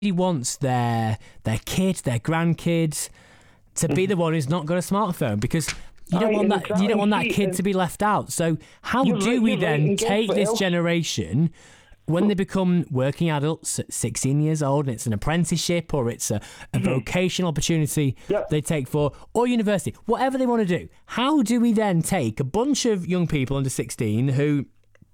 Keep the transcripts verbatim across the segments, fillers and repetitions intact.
wants their their kids, their grandkids, to be the one who's not got a smartphone, because you don't Aye, want that. exactly. You don't want that See, kid and- to be left out. So how You're do right, we you're right, then and guess take what this else? generation when they become working adults at sixteen years old, and it's an apprenticeship or it's a, a vocational opportunity Yep. they take for, or university, whatever they want to do? How do we then take a bunch of young people under sixteen who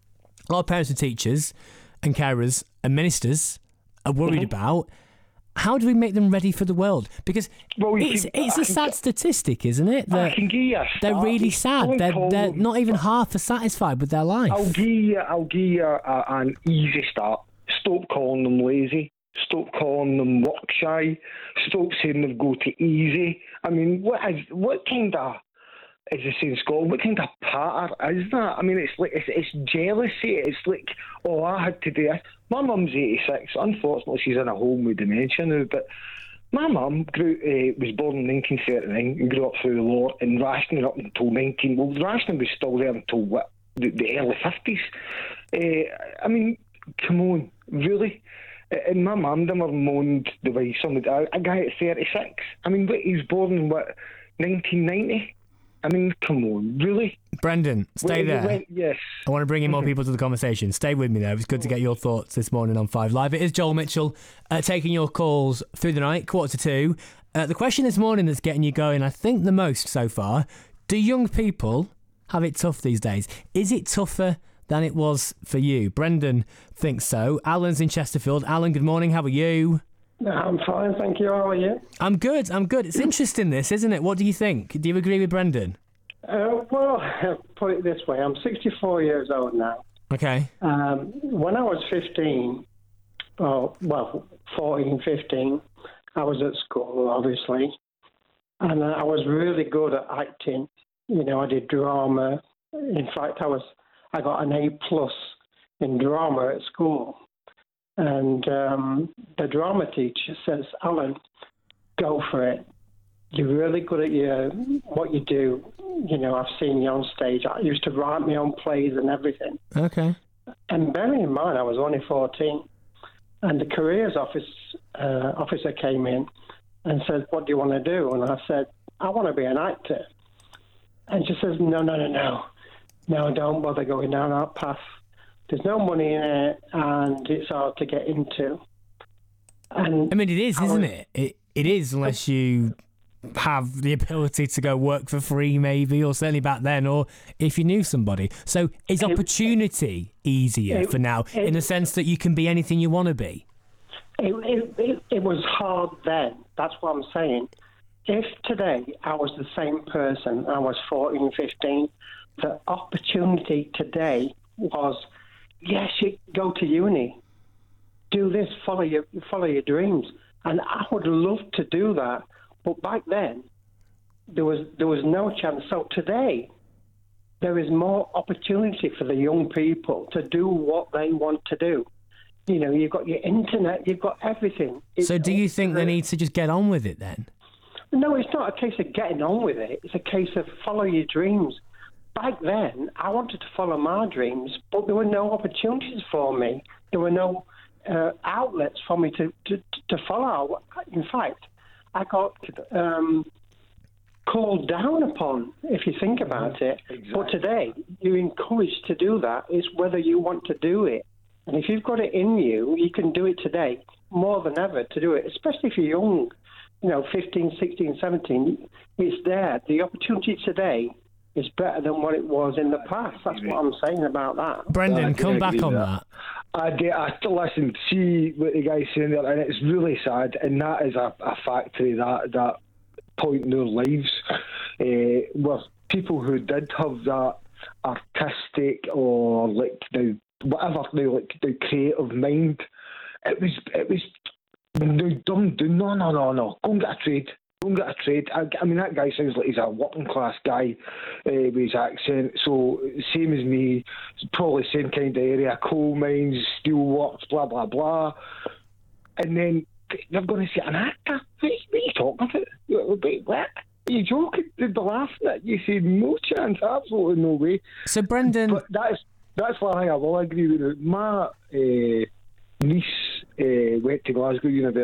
a lot of parents and teachers and carers and ministers are worried about? How do we make them ready for the world? Because Well, you it's can- it's I a can- sad statistic, isn't it? I That can give you a they're start. really You sad. don't They're call they're them- not even half as satisfied with their life. I'll give you, I'll give you a, an easy start. Stop calling them lazy. Stop calling them work shy. Stop saying they've got to easy. I mean, what is what kind of, as they say in Scotland, what kind of patter is that? I mean, it's like it's, it's jealousy. It's like, oh, I had to do this. My mum's eighty-six. Unfortunately, she's in a home with dementia now, but my mum grew, uh, was born in nineteen thirty-nine and grew up through the war, and rationing up until nineteen. Well, rationing was still there until what, the, the early fifties. Uh, I mean, come on, really? Uh, And my mum never moaned the way some a, a guy at thirty-six. I mean, what, he was born in what, nineteen ninety? I mean, come on, really? Brendan, stay When- there. when- yes. I want to bring in more people to the conversation. Stay with me there. It was good to get your thoughts this morning on Five Live. It is Joel Mitchell uh, taking your calls through the night, quarter to two. Uh, the question this morning that's getting you going, I think the most so far, do young people have it tough these days? Is it tougher than it was for you? Brendan thinks so. Alan's in Chesterfield. Alan, good morning. How are you? I'm fine, thank you. How are you? I'm good. I'm good. It's interesting, this, isn't it? What do you think? Do you agree with Brendan? Uh, well, put it this way, I'm sixty-four years old now. Okay. Um, when I was fifteen, oh, well, fourteen, fifteen, I was at school, obviously, and I was really good at acting. You know, I did drama. In fact, I was I got an A plus in drama at school. And um, the drama teacher says, Alan, go for it. You're really good at your what you do. You know, I've seen you on stage. I used to write my own plays and everything. Okay. And bearing in mind, I was only fourteen. And the careers office uh, officer came in and said, what do you want to do? And I said, I want to be an actor. And she says, no, no, no, no. No, don't bother going down that path. There's no money in it, and it's hard to get into. And I mean, it is, I isn't was- it? It it is, unless you have the ability to go work for free, maybe, or certainly back then, or if you knew somebody. So is opportunity easier it- for now, it- in the sense that you can be anything you want to be? It, it, it, it was hard then. That's what I'm saying. If today I was the same person, I was fourteen, fifteen, the opportunity today was, yes, you go to uni, do this, follow your follow your dreams, and I would love to do that. But back then, there was there was no chance. So today, there is more opportunity for the young people to do what they want to do. You know, you've got your internet, you've got everything. It's So do you think they need to just get on with it then? No, it's not a case of getting on with it. It's a case of follow your dreams. Back then, I wanted to follow my dreams, but there were no opportunities for me. There were no uh, outlets for me to, to, to follow. In fact, I got um, called down upon, if you think about it. Exactly. But today, you're encouraged to do that. It's whether you want to do it. And if you've got it in you, you can do it today more than ever to do it, especially if you're young, you know, fifteen, sixteen, seventeen. It's there. The opportunity today is better than what it was in the past. That's what I'm saying about that. Brendan, I come can back agree on with that. I get, I still listen, see what the guy's saying there, and it's really sad, and that is a, a factory, that that point in their lives, uh, where people who did have that artistic or like the whatever the like the creative mind, it was it was no dumb, no no no no, go and get a trade. Go and get a trade. I, I mean, that guy sounds like he's a working class guy uh, with his accent. So, same as me, probably same kind of area, coal mines, steel works, blah, blah, blah. And then they're going to say, an actor? What, what are you talking about? Wait, what? Are you joking? They'd be laughing at you, saying, no chance, absolutely no way. So, Brendan... But that's, that's what I think I will agree with you. My uh, niece uh, went to Glasgow University.